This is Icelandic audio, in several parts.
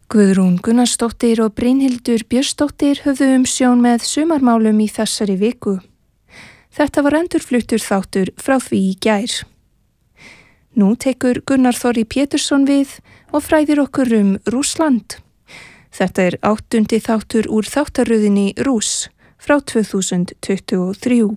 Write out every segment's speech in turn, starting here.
Guðrún Gunnarsdóttir og Brynhildur Björnsdóttir höfðu umsjón með sumarmálum í þessari viku. Þetta var endurfluttur þáttur frá því í gær. Nú tekur Gunnar Þorri Pétursson við og fræðir okkur Rússland. Þetta 8. þáttur úr þáttaröðinni Rúss frá 2023.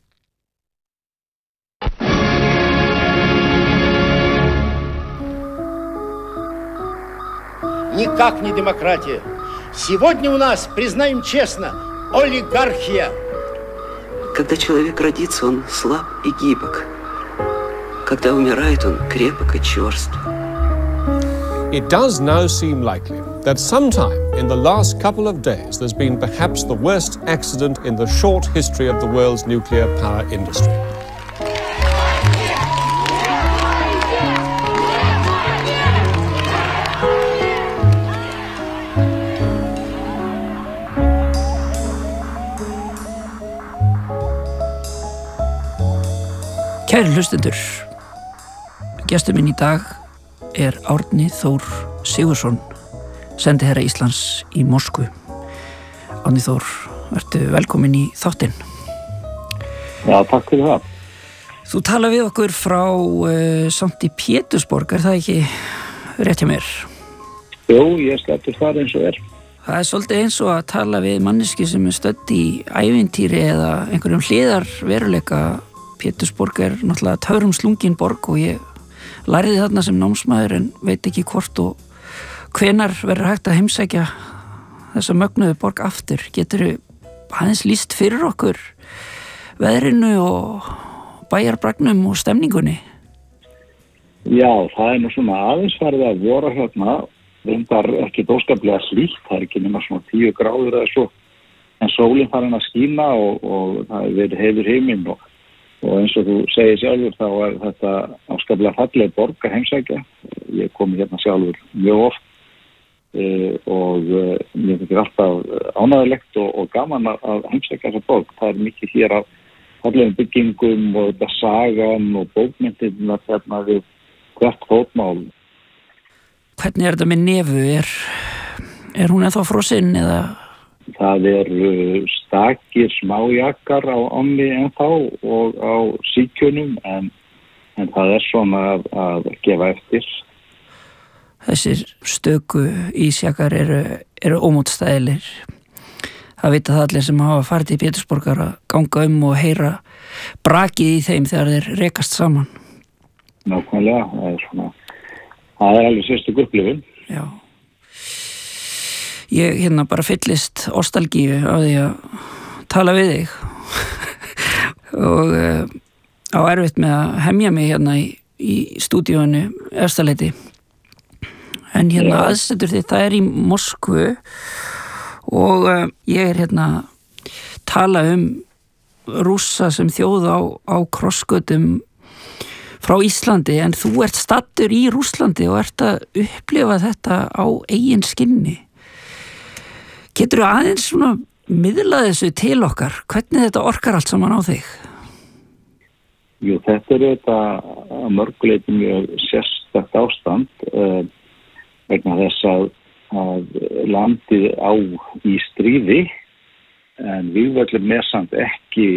Никак не демократия. Сегодня у нас, признаем честно, олигархия. Когда человек родится, он слаб и гибок. Когда умирает, он крепок и чёрств. It does now seem likely that sometime in the last couple of days there's been perhaps the worst accident in the short history of the world's nuclear power industry. Kæri hlustendur, gestur minn í dag Árni Þór Sigurðsson, sendiherra Íslands í Moskvu. Árni Þór, vertu velkominn í þáttinn. Já, takk fyrir það. Þú tala við okkur frá Sankt Pétursborg, það ekki rétt hjá mér? Jú, ég sleppur þar eins og Það svolítið eins og að tala við manneski sem stödd í ævintýri eða einhverjum hliðar veruleika. Pétursborg náttúrulega töfrum slungin borg og ég lærði þarna sem námsmaður en veit ekki hvort og hvenar verður hægt að heimsækja þessa mögnuðu borg aftur. Geturðu aðeins lýst fyrir okkur veðrinu og bæjarbragnum og stemningunni? Já, það nú svona aðeins farið að vora hérna, reyndar ekki óskaplega hlýtt, það ekki nema svona 10 gráður eða svo, en sólin farin að skína og það verið heiður heiminn og eins og þú segir sjálfur þá þetta áskaplega falleg borg að heimsækja. Ég komi hérna sjálfur mjög oft og mér finnst alltaf ánægilegt og gaman að heimsækja þessa borg. Það mikið hér af fallegum byggingum og þetta sagan og bókmyndirnar hérna við hvert fótmál. Hvernig þetta með nefu? Er hún ennþá frosinn eða? Það stakir smájakkar á ánni ennþá og á síkjunum en það svona að gefa eftir. Þessir stöku ísjakkar eru ómótstæðilegir. Það vita það allir sem hafa farið til Pétursborgar að ganga og heyra brakið í þeim þegar þeir rekast saman. Nákvæmlega, það alveg sérstök upplifun. Já. Ég bara fyllist ostalgíu á því að tala við þig og á erfitt með að hemja mig hérna í stúdíóinu Efstaleiti. En aðsetur þitt, það í Moskvu og ég hérna tala Rússa sem þjóð á krossgötum frá Íslandi en þú ert staddur í Rússlandi og ert að upplifa þetta á eigin skinni. Geturðu aðeins svona miðla þessu til okkar? Hvernig þetta orkar allt saman á þig? Jú, þetta þetta að mörguleiti mjög sérstakt ástand vegna þess að landið á í stríði en vígvöllur með samt ekki